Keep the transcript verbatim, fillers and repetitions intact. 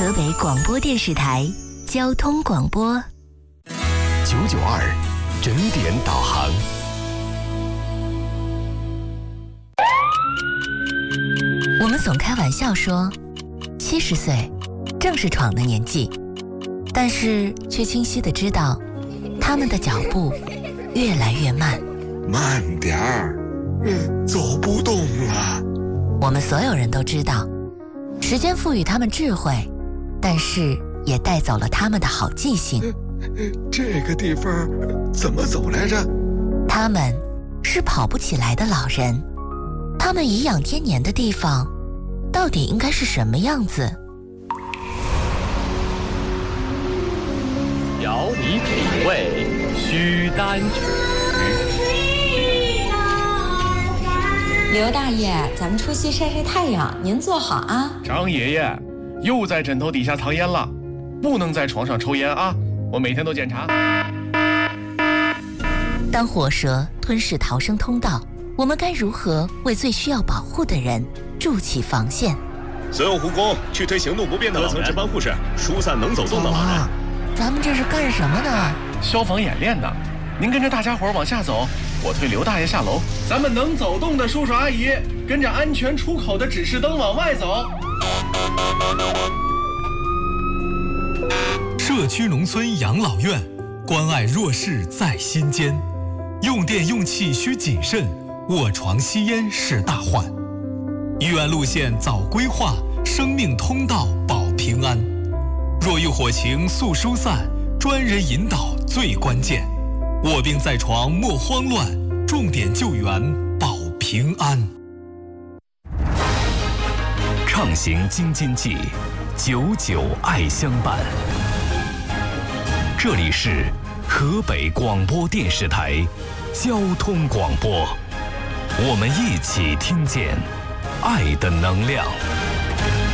河北广播电视台交通广播九九二整点导航。 我们总开玩笑说，七十岁正是闯的年纪，但是却清晰地知道，他们的脚步越来越慢。 慢点儿，嗯，走不动了。 我们所有人都知道，时间赋予他们智慧，但是也带走了他们的好记性。 这个地方怎么走来着？ 他们是跑不起来的老人，他们颐养天年的地方，到底应该是什么样子？ 邀你品味须丹曲。 刘大爷，咱们出去晒晒太阳，您坐好啊。 张爷爷，又在枕头底下藏烟了，不能在床上抽烟啊！我每天都检查。 当火蛇吞噬逃生通道，我们该如何为最需要保护的人筑起防线？ 所有护工去推行动不便的老人，隔层值班护士疏散能走动的老人。 啊，咱们这是干什么呢？ 消防演练呢。您跟着大家伙往下走，我推刘大爷下楼。咱们能走动的叔叔阿姨，跟着安全出口的指示灯往外走。 社区农村养老院，关爱弱势在心间。用电用气需谨慎，卧床吸烟是大患。医院路线早规划，生命通道保平安。若遇火情速疏散，专人引导最关键。卧病在床莫慌乱，重点救援保平安。 畅行京津冀，久久爱相伴。这里是河北广播电视台交通广播，我们一起听见爱的能量。